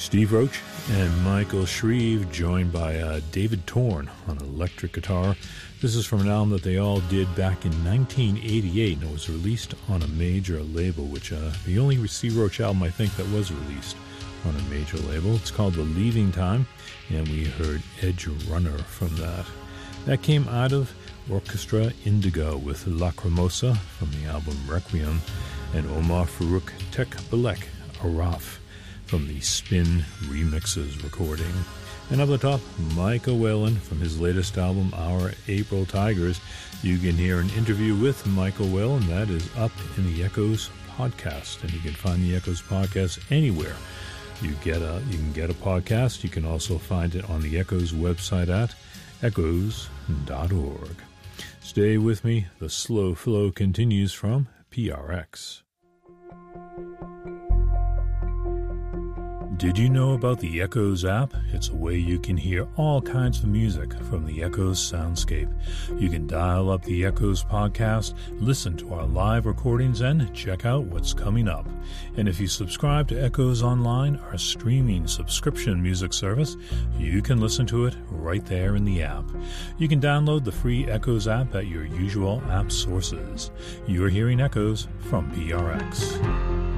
Steve Roach and Michael Shreve, joined by David Torn on electric guitar. This is from an album that they all did back in 1988, and it was released on a major label, which the only Steve Roach album I think that was released on a major label. It's called The Leaving Time, and we heard Edge Runner from that. That came out of Orchestra Indigo with Lacrimosa from the album Requiem, and Omar Farouk Tek Balek Araf from the Spin Remixes recording. And up the top, Micah Whalen from his latest album, Our April Tigers. You can hear an interview with Michael Whalen. That is up in the Echoes podcast, and you can find the Echoes podcast anywhere you can get a podcast. You can also find it on the Echoes website at echoes.org. Stay with me. The slow flow continues from PRX. Did you know about the Echoes app? It's a way you can hear all kinds of music from the Echoes soundscape. You can dial up the Echoes podcast, listen to our live recordings, and check out what's coming up. And if you subscribe to Echoes Online, our streaming subscription music service, you can listen to it right there in the app. You can download the free Echoes app at your usual app sources. You're hearing Echoes from PRX.